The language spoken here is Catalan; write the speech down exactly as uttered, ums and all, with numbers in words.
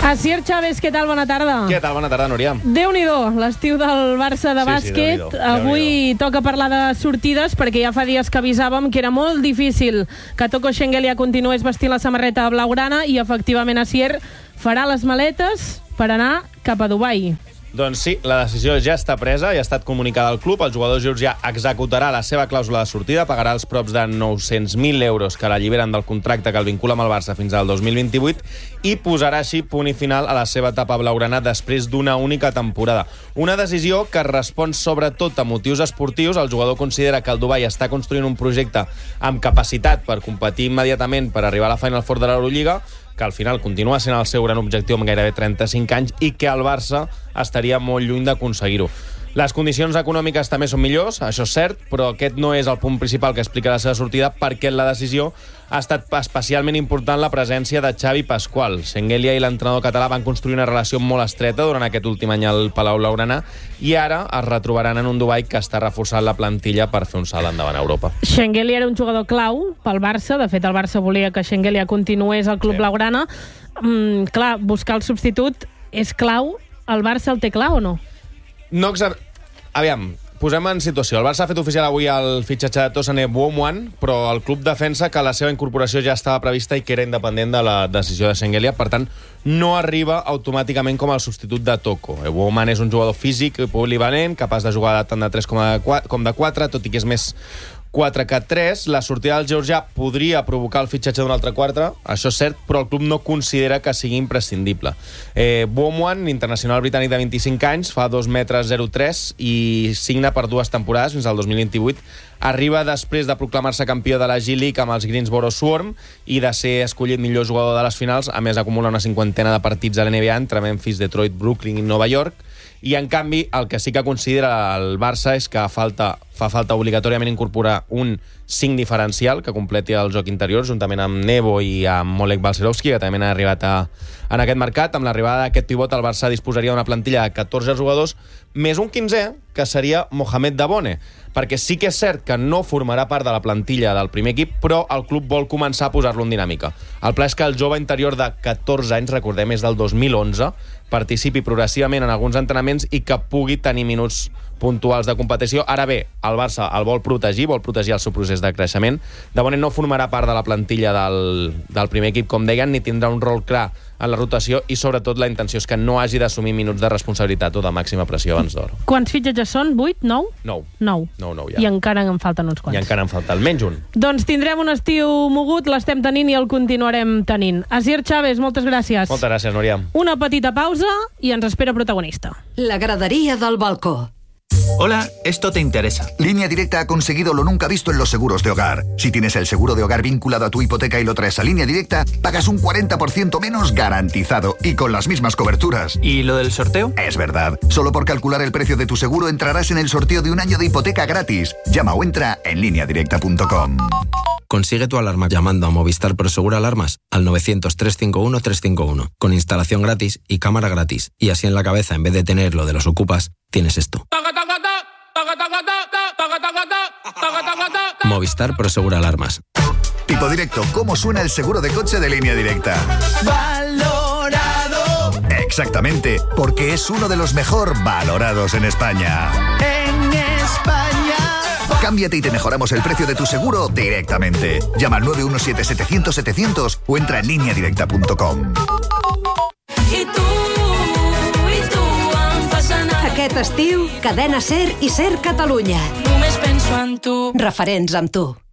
Asier Chávez, què tal? Bona tarda. Què tal? Bona tarda, Núria. Déu-n'hi-do, l'estiu del Barça de Sí, sí, bàsquet. Déu-n'hi-do, Avui Déu-n'hi-do. toca parlar de sortides, perquè ja fa dies que avisàvem que era molt difícil que Toko Shengelia continués vestint la samarreta blaugrana i, efectivament, Asier farà les maletes per anar cap a Dubai. Doncs sí, la decisió ja està presa i ha estat comunicada al club. El jugador georgià executarà la seva clàusula de sortida, pagarà els props de nou-cents mil euros que l'alliberen del contracte que el vincula amb el Barça fins al dos mil vint-i-vuit i posarà així punt i final a la seva etapa blaugrana després d'una única temporada. Una decisió que respon sobretot a motius esportius. El jugador considera que el Dubai està construint un projecte amb capacitat per competir immediatament per arribar a la Final Four de l'Eurolliga, que al final continua sent el seu gran objectiu amb gairebé trenta-cinc anys i que el Barça estaria molt lluny d'aconseguir-ho. Les condicions econòmiques també són millors, això és cert, però aquest no és el punt principal que explica la seva sortida, perquè en la decisió ha estat especialment important la presència de Xavi Pascual. Shengelia i l'entrenador català van construir una relació molt estreta durant aquest últim any al Palau Blaugrana i ara es retrobaran en un Dubai que està reforçant la plantilla per fer un salt endavant a Europa. Shengelia era un jugador clau pel Barça. De fet, el Barça volia que Shengelia continués al club Sí. blaugrana. Mm, clar, buscar el substitut és clau. El Barça el té clar o no? No exa... Aviam, posem en situació. El Barça ha fet oficial avui el fitxatge de Tosané Bouamouane, però el club defensa que la seva incorporació ja estava prevista i que era independent de la decisió de Shengelia. Per tant, no arriba automàticament com el substitut de Toko. Bouamouane és un jugador físic i polivalent, capaç de jugar tant de tres com de quatre, tot i que és més quatre que tres. La sortida del georgià podria provocar el fitxatge d'un altre quatre, això és cert, però el club no considera que sigui imprescindible. Eh, Bouamouane, internacional britànic de vint-i-cinc anys, fa dos metres zero tres i signa per dues temporades fins al dos mil vint-i-vuit. Arriba després de proclamar-se campió de la G-League amb els Greensboro Swarm i de ser escollit millor jugador de les finals. A més, acumula una cinquantena de partits a l'N B A entre Memphis, Detroit, Brooklyn i Nova York. I, en canvi, el que sí que considera el Barça és que falta, fa falta obligatòriament incorporar un cinc diferencial que completi el joc interior, juntament amb Nebo i amb Oleg Balcerovski, que també ha arribat a, en aquest mercat. Amb l'arribada d'aquest pivot, el Barça disposaria d'una plantilla de catorze jugadors, més un quinzè, que seria Mohamed Dabone, perquè sí que és cert que no formarà part de la plantilla del primer equip, però el club vol començar a posar-lo en dinàmica. El pla és que el jove interior de catorze anys, recordem, és del dos mil onze, participi progressivament en alguns entrenaments i que pugui tenir minuts puntuals de competició. Ara bé, el Barça el vol protegir, vol protegir el seu procés de creixement. Dabone no formarà part de la plantilla del, del primer equip, com deien, ni tindrà un rol clar en la rotació i, sobretot, la intenció és que no hagi d'assumir minuts de responsabilitat o de màxima pressió abans d'hora. Quants fitxatges són? Vuit? Nou? Nou. Nou. Nou, nou, ja. I encara en falten uns quants. I encara en falta almenys un. Doncs tindrem un estiu mogut, l'estem tenint i el continuarem tenint. Asier Chávez, moltes gràcies. Moltes gràcies, Núria. Una petita pausa i ens espera protagonista. La gradería del balcó. Hola, esto te interesa. Línea Directa ha conseguido lo nunca visto en los seguros de hogar. Si tienes el seguro de hogar vinculado a tu hipoteca y lo traes a Línea Directa, pagas un cuarenta por ciento menos garantizado y con las mismas coberturas. ¿Y lo del sorteo? Es verdad. Solo por calcular el precio de tu seguro entrarás en el sorteo de un año de hipoteca gratis. Llama o entra en línea directa punto com. Consigue tu alarma llamando a Movistar Prosegur Alarmas al novecientos, trescientos cincuenta y uno, trescientos cincuenta y uno, con instalación gratis y cámara gratis. Y así en la cabeza, en vez de tener lo de los ocupas, tienes esto. Movistar Prosegur Alarmas. Tipo directo, ¿cómo suena el seguro de coche de Línea Directa? Valorado. Exactamente, porque es uno de los mejor valorados en España. En España. Cámbiate y te mejoramos el precio de tu seguro directamente. Llama al nueve uno siete, setecientos, setecientos o entra en línea directa punto com. I tu, i tu em fas anar. Aquest estiu, Cadena Ser i Ser Catalunya. Només penso en tu. Referents amb tu.